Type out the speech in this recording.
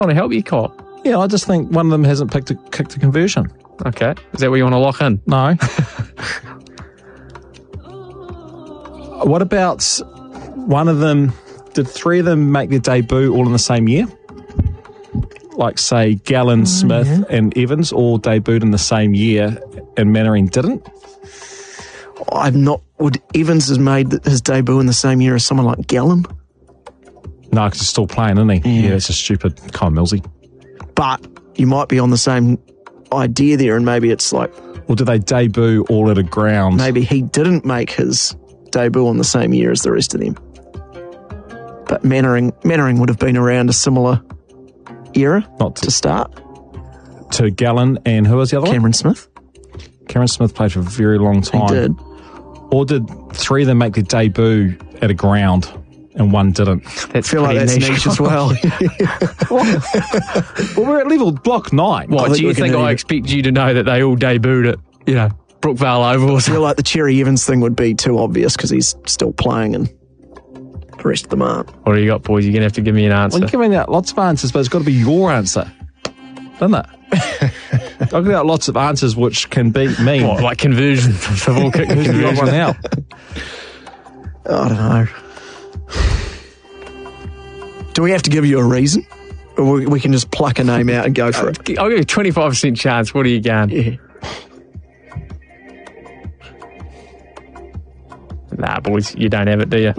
want to help you, Cop. Yeah, I just think one of them hasn't kicked a conversion. Okay. Is that what you want to lock in? No. What about one of them? Did three of them make their debut all in the same year? Like, say, Gallen, Smith, and Evans all debuted in the same year, and Mannering didn't? Would Evans has made his debut in the same year as someone like Gallen? No, because he's still playing, isn't he? Yeah, it's a stupid Kyle Millsy. But you might be on the same idea there, and maybe it's like... Or did they debut all at a ground? Maybe he didn't make his debut on the same year as the rest of them. But Mannering would have been around a similar era to start. To Gallen, and who was the other Cameron Smith. Cameron Smith played for a very long time. He did. Or did three of them make their debut at a ground and one didn't? I feel like that's niche as well. Well, we're at level block 9. What, do you think I expect you to know that they all debuted at, Brookvale Oval? I feel like the Cherry Evans thing would be too obvious because he's still playing and the rest of them aren't. What do you got, boys? You're going to have to give me an answer. Well, you're giving out lots of answers, but it's got to be your answer. Doesn't it? I've got lots of answers which can beat me. What, like conversion? Football kick Who's conversion? got one now? I don't know. Do we have to give you a reason? Or we can just pluck a name out and go for it? I'll give you a 25% chance. What are you going? Yeah. Nah, boys, you don't have it, do you?